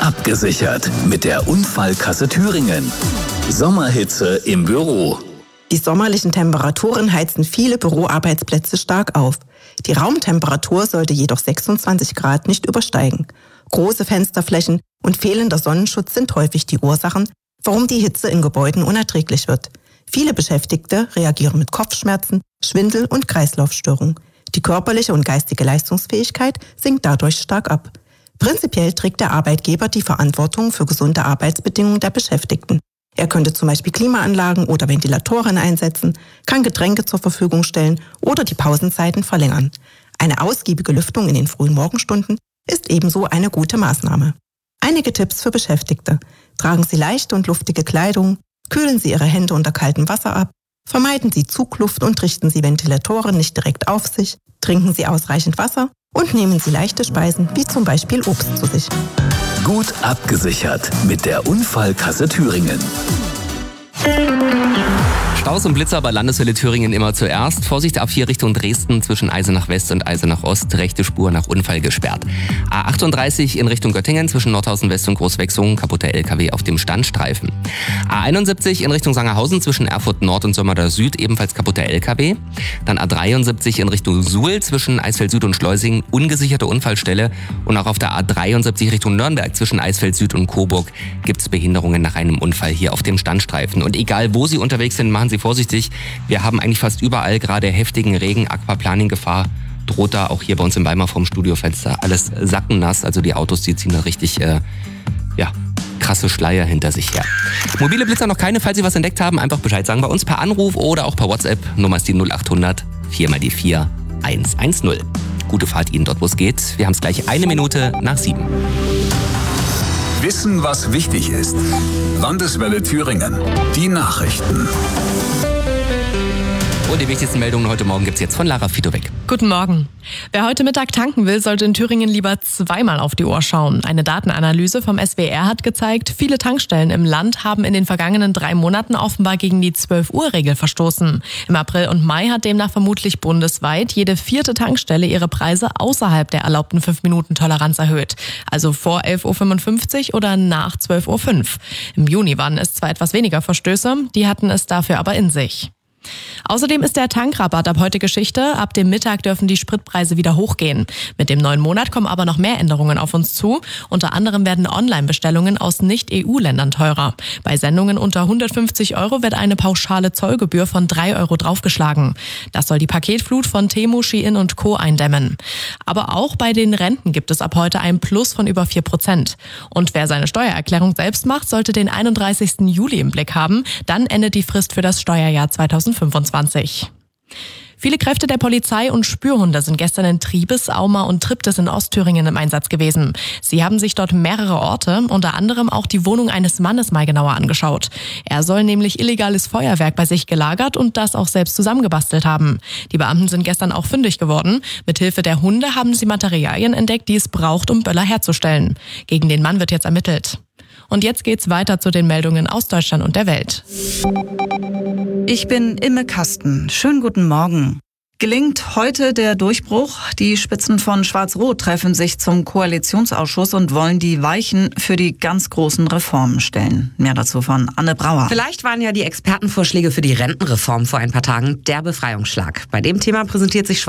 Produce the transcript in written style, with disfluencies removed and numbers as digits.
abgesichert mit der Unfallkasse Thüringen. Sommerhitze im Büro. Die sommerlichen Temperaturen heizen viele Büroarbeitsplätze stark auf. Die Raumtemperatur sollte jedoch 26 Grad nicht übersteigen. Große Fensterflächen und fehlender Sonnenschutz sind häufig die Ursachen, warum die Hitze in Gebäuden unerträglich wird. Viele Beschäftigte reagieren mit Kopfschmerzen, Schwindel und Kreislaufstörungen. Die körperliche und geistige Leistungsfähigkeit sinkt dadurch stark ab. Prinzipiell trägt der Arbeitgeber die Verantwortung für gesunde Arbeitsbedingungen der Beschäftigten. Er könnte zum Beispiel Klimaanlagen oder Ventilatoren einsetzen, kann Getränke zur Verfügung stellen oder die Pausenzeiten verlängern. Eine ausgiebige Lüftung in den frühen Morgenstunden ist ebenso eine gute Maßnahme. Einige Tipps für Beschäftigte. Tragen Sie leichte und luftige Kleidung, kühlen Sie Ihre Hände unter kaltem Wasser ab, vermeiden Sie Zugluft und richten Sie Ventilatoren nicht direkt auf sich, trinken Sie ausreichend Wasser und nehmen Sie leichte Speisen wie zum Beispiel Obst zu sich. Gut abgesichert mit der Unfallkasse Thüringen. Staus und Blitzer bei Landeshölle Thüringen immer zuerst. Vorsicht, A4 Richtung Dresden zwischen Eisenach West und Eisenach Ost. Rechte Spur nach Unfall gesperrt. A38 in Richtung Göttingen zwischen Nordhausen West und Großwechsung. Kaputter LKW auf dem Standstreifen. A71 in Richtung Sangerhausen zwischen Erfurt Nord und Sömmerda Süd. Ebenfalls kaputter LKW. Dann A73 in Richtung Suhl zwischen Eisfeld Süd und Schleusing. Ungesicherte Unfallstelle. Und auch auf der A73 Richtung Nürnberg zwischen Eisfeld Süd und Coburg gibt es Behinderungen nach einem Unfall hier auf dem Standstreifen. Und egal wo Sie unterwegs sind, machen Sie vorsichtig. Wir haben eigentlich fast überall gerade heftigen Regen, Aquaplaning-Gefahr droht da, auch hier bei uns in Weimar vorm Studiofenster. Alles sackennass, also die Autos, die ziehen da richtig, krasse Schleier hinter sich her. Mobile Blitzer noch keine, falls Sie was entdeckt haben, einfach Bescheid sagen bei uns per Anruf oder auch per WhatsApp. Nummer ist die 0800 4x4 110. Gute Fahrt Ihnen dort, wo es geht. Wir haben es gleich 1 Minute nach 7. Wissen, was wichtig ist. Landeswelle Thüringen. Die Nachrichten. Und die wichtigsten Meldungen heute Morgen gibt's jetzt von Lara Fitowek. Guten Morgen. Wer heute Mittag tanken will, sollte in Thüringen lieber zweimal auf die Uhr schauen. Eine Datenanalyse vom SWR hat gezeigt, viele Tankstellen im Land haben in den vergangenen 3 Monaten offenbar gegen die 12-Uhr-Regel verstoßen. Im April und Mai hat demnach vermutlich bundesweit jede 4. Tankstelle ihre Preise außerhalb der erlaubten 5-Minuten-Toleranz erhöht. Also vor 11.55 Uhr oder nach 12.05 Uhr. Im Juni waren es zwar etwas weniger Verstöße, die hatten es dafür aber in sich. Außerdem ist der Tankrabatt ab heute Geschichte. Ab dem Mittag dürfen die Spritpreise wieder hochgehen. Mit dem neuen Monat kommen aber noch mehr Änderungen auf uns zu. Unter anderem werden Online-Bestellungen aus Nicht-EU-Ländern teurer. Bei Sendungen unter 150 € wird eine pauschale Zollgebühr von 3 € draufgeschlagen. Das soll die Paketflut von Temu, Shein und Co. eindämmen. Aber auch bei den Renten gibt es ab heute ein Plus von über 4%. Und wer seine Steuererklärung selbst macht, sollte den 31. Juli im Blick haben. Dann endet die Frist für das Steuerjahr 2025. Viele Kräfte der Polizei und Spürhunde sind gestern in Triebes, Auma und Triptis in Ostthüringen im Einsatz gewesen. Sie haben sich dort mehrere Orte, unter anderem auch die Wohnung eines Mannes mal genauer angeschaut. Er soll nämlich illegales Feuerwerk bei sich gelagert und das auch selbst zusammengebastelt haben. Die Beamten sind gestern auch fündig geworden. Mithilfe der Hunde haben sie Materialien entdeckt, die es braucht, um Böller herzustellen. Gegen den Mann wird jetzt ermittelt. Und jetzt geht's weiter zu den Meldungen aus Deutschland und der Welt. Ich bin Imme Kasten. Schönen guten Morgen. Gelingt heute der Durchbruch? Die Spitzen von Schwarz-Rot treffen sich zum Koalitionsausschuss und wollen die Weichen für die ganz großen Reformen stellen. Mehr dazu von Anne Brauer. Vielleicht waren ja die Expertenvorschläge für die Rentenreform vor ein paar Tagen der Befreiungsschlag. Bei dem Thema präsentiert sich